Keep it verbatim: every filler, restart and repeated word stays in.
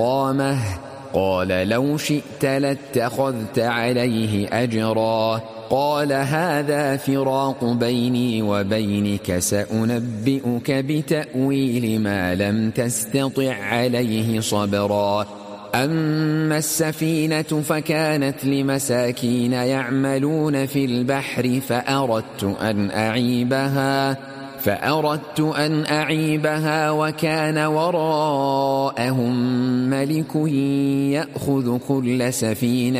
قامه قال لو شئت لاتخذت عليه أجرا قال هذا فراق بيني وبينك سأنبئك بتأويل ما لم تستطع عليه صبرا أما السفينة فكانت لمساكين يعملون في البحر فأردت أن أعيبها فأردت أن أعيبها وكان وراءهم ملك يأخذ كل سفينة